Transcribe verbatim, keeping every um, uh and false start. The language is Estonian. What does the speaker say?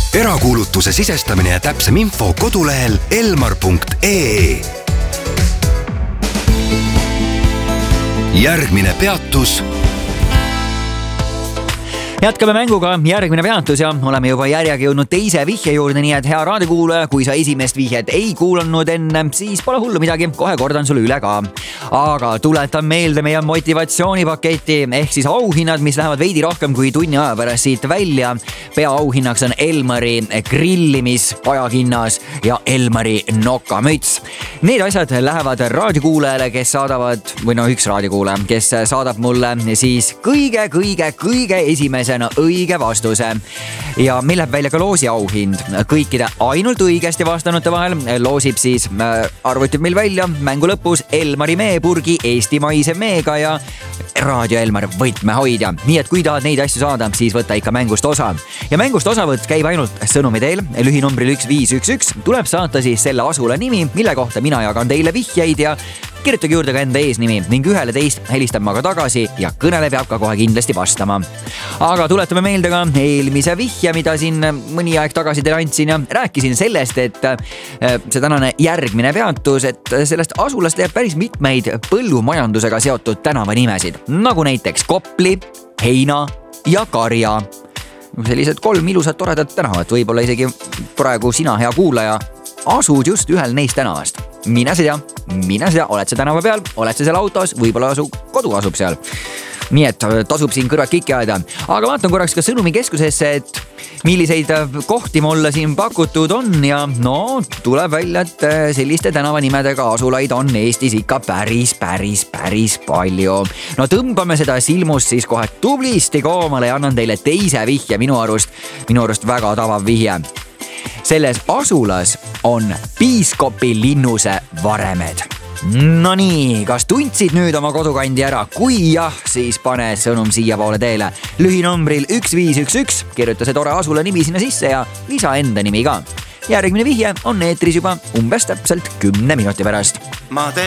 erakuulutuse sisestamine ja täpsem info kodulehel elmar punkt ee. Järgmine peatus. Jätkame mänguga järgmine peatus ja oleme juba järjega jõudnud teise vihje juurde, nii et hea raadiokuulaja, kui sa esimest vihjet ei kuulanud enne, siis pole hullu midagi, kohe kordan sulle üle ka. Aga tuletan meelde meie motivatsioonipaketi ehk siis auhinnad, mis lähevad veidi rohkem kui tunni aja pärast siit välja. Peaauhinnaks on Elmari grillimis pajakinnas ja Elmari nokamüts. Need asjad lähevad raadiokuulajale, kes saadavad, või no üks raadiokuulaja, kes saadab mulle siis kõige, kõige, kõige esimese õige vastuse ja meil läheb välja ka loosi auhind. Kõikide ainult õigesti vastanute vahel loosib siis arvutib meil välja mängu lõpus Elmari meepurgi eestimaise meega ja Raadio Elmar võtmehoidja. Nii et kui tahad neid asju saada, siis võtta ikka mängust osa. Ja mängust osavõtt käib ainult sõnumi teel. Lühinumbril üks viis üks üks tuleb saata siis selle asula nimi, mille kohta mina jagan teile vihjeid ja kirjutage juurde ka enda eesnimi ning ühele teist helistan ma ka tagasi ja kõnele peab ka kohe kindlasti vastama. Aga tuletame meelde ka eelmise vihje, mida siin mõni aeg tagasi teile andsin ja rääkisin sellest, et see tänane järgmine peatus, et sellest asulast leiab päris mitmeid põllumajandusega seotud tänavanimesid, nagu näiteks Kopli, Heina ja Karja. Sellised kolm ilusat toredat tänavat, võib-olla isegi praegu sina, hea kuulaja, asud just ühel neist tänavast. Mine seda, mine seda, oled sa tänava peal, oled sa seal autos, võib-olla su kodu asub seal. Nii et tasub siin kõrvad kikki aeda. Aga vaatan korraks ka sõnumi keskusesse, et milliseid kohti mulle siin pakutud on ja no tuleb välja, et selliste tänavanimedega asulaid on Eestis ikka päris, päris, päris palju. No tõmbame seda silmust siis kohe tublisti koomale ja annan teile teise vihje, minu arust, minu arust väga tavav vihje. Selles asulas on piiskopi linnuse varemed. No nii, kas tundsid nüüd oma kodukandi ära? Kui jah, siis pane sõnum siia poole teele. Lühinumbril üks viis üks üks, kirjuta see tore asula nimi sinna sisse ja lisa enda nimi ka. Järgmine vihje on eetris juba umbes täpselt kümne minuti pärast. Ma teen